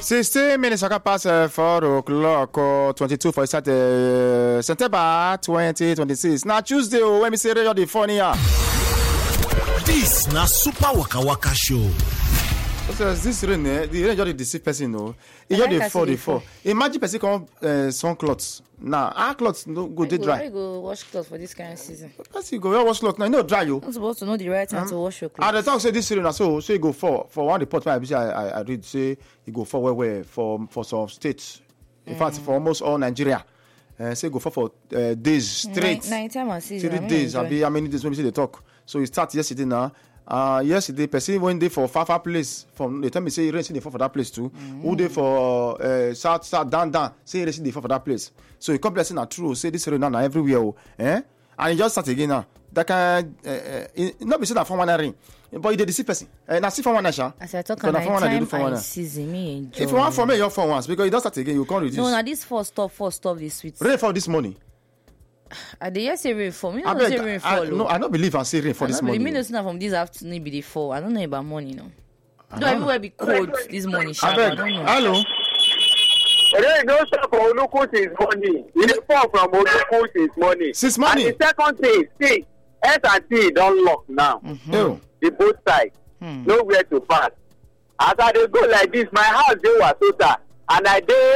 16 minutes past 4 o'clock or 22 for September 2026. Now Tuesday, when we say radio the phone here. This na Super Waka Waka Show. This rain, the rain just deceive person, no. It just the fall. Imagine person come some clothes. Now our clothes no go they dry. I go wash clothes for this kind of season. Person you go wash clothes now, you know dry you. I'm supposed to know the right time to wash your clothes. And the talk say this rain so you go for one report I read say you go for where for some states. In fact, for almost all Nigeria. Say go for days straight. 9 time and season. 3 days. How many days when we say they talk? So it starts yesterday now. Yesterday, person went there for far place. From the time me say rain see the fall for that place too. Who dey for south down. Say rain see the fall for that place. So the complex na true. Say this rain now everywhere. And it just start again now. That can not be say that from one rain, but it dey deceive person. Na see from one sha. As I talk about time and season, me enjoy. If you want from me, you for once because it does start again. You can't reduce. No, this first stop this sweet. Rain fall this morning. I dey say rain fall. Me no say rain fall. No, I don't believe I say rain fall this morning. Me no say from this afternoon be the fall. I don't know about morning, no. No, everywhere be cold this morning. I don't know. Hello. Rain no stop for Oluku since morning. It fall from Oluku since morning. Since morning. And the second thing, see, S&T don't lock now. The both sides. Nowhere to pass. As I dey go like this, my house dey Wasota, and I dey